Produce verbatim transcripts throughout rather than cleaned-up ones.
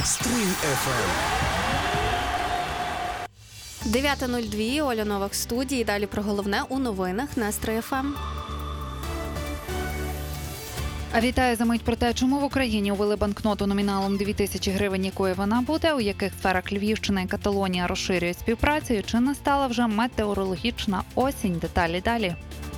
Стрий еф ем. дев'ята нуль два, Оля Новак в студії. Далі про головне у новинах на Стрий еф ем. А вітаю за мить про те, чому в Україні увели банкноту номіналом дві тисячі гривень, якою вона буде, у яких сферах Львівщина і Каталонія розширюють співпрацю, і чи настала вже метеорологічна осінь. Деталі далі.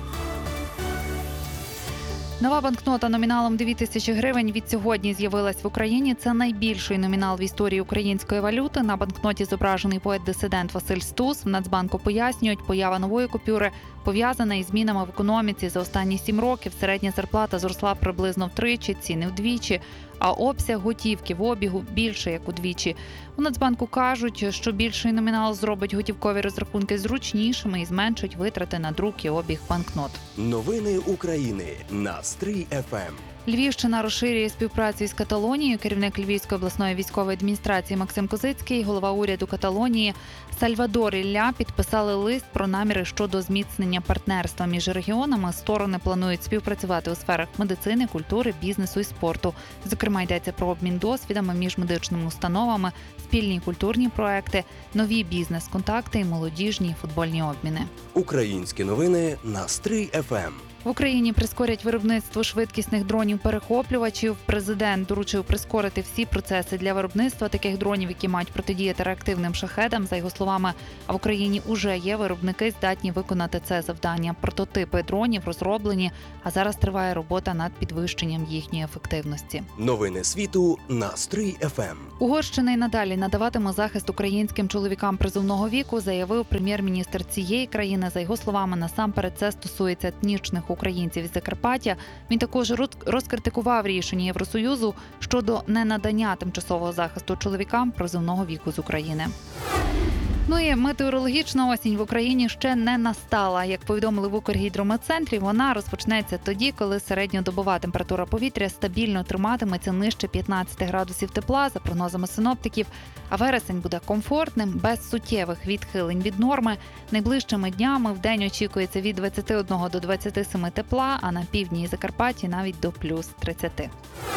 Нова банкнота номіналом дві тисячі гривень від сьогодні з'явилась в Україні. Це найбільший номінал в історії української валюти. На банкноті зображений поет-дисидент Василь Стус. В Нацбанку пояснюють, поява нової купюри пов'язана із змінами в економіці. За останні сім років середня зарплата зросла приблизно втричі, ціни вдвічі, а обсяг готівки в обігу більше, як удвічі. У Нацбанку кажуть, що більший номінал зробить готівкові розрахунки зручнішими і зменшить витрати на друк і обіг банкнот. Новини України на Стрий еф ем. Львівщина розширює співпрацю із Каталонією. Керівник Львівської обласної військової адміністрації Максим Козицький, голова уряду Каталонії Сальвадор Ілля підписали лист про наміри щодо зміцнення партнерства між регіонами. Сторони планують співпрацювати у сферах медицини, культури, бізнесу і спорту. Зокрема, йдеться про обмін досвідами між медичними установами, спільні культурні проекти, нові бізнес-контакти і молодіжні футбольні обміни. Українські новини на Стрий еф ем. В Україні прискорять виробництво швидкісних дронів-перехоплювачів. Президент доручив прискорити всі процеси для виробництва таких дронів, які мають протидіяти реактивним шахедам. За його словами, в Україні уже є виробники, здатні виконати це завдання. Прототипи дронів розроблені, а зараз триває робота над підвищенням їхньої ефективності. Новини світу на Стрий еф ем. Угорщина й надалі надаватиме захист українським чоловікам призовного віку, заявив прем'єр-міністр цієї країни. За його словами, насамперед це стосується етнічних українців із Закарпаття. Він також розкритикував рішення Євросоюзу щодо ненадання тимчасового захисту чоловікам призовного віку з України. Ну і метеорологічна осінь в Україні ще не настала. Як повідомили в Укргідрометцентрі, вона розпочнеться тоді, коли середньодобова температура повітря стабільно триматиметься нижче п'ятнадцяти градусів тепла, за прогнозами синоптиків. А вересень буде комфортним, без суттєвих відхилень від норми. Найближчими днями в день очікується від двадцяти одного до двадцяти семи тепла, а на півдні і Закарпатті навіть до плюс тридцяти.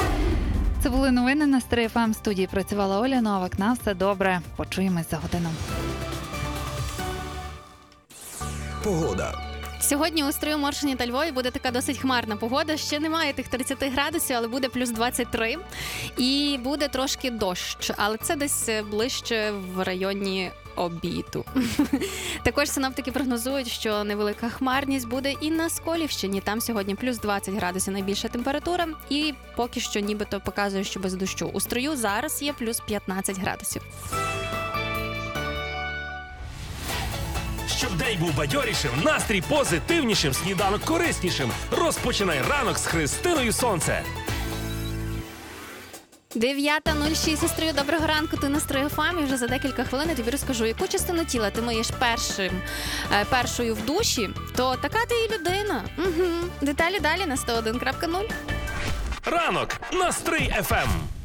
Це були новини на Стрий еф ем. В студії працювала Оля Новак. На все добре. Почуємось за годину. Погода. Сьогодні у Стрию, Моршині та Львові буде така досить хмарна погода. Ще немає тих тридцяти градусів, але буде плюс двадцять три. І буде трошки дощ, але це десь ближче в районі обіду. Також синоптики прогнозують, що невелика хмарність буде і на Сколівщині. Там сьогодні плюс двадцять градусів найбільша температура. І поки що нібито показує, що без дощу. У Стрию зараз є плюс п'ятнадцять градусів. Щоб день був бадьорішим, настрій позитивнішим, сніданок кориснішим. Розпочинай ранок з Христиною Сонце. дев'ята нуль шість, Стрию, доброго ранку, ти на Стрий еф ем. І вже за декілька хвилин я тобі розкажу, яку частину тіла ти миєш першим, першою в душі, то така ти і людина. Угу. Деталі далі на сто один крапка нуль. Ранок на Стрий еф ем.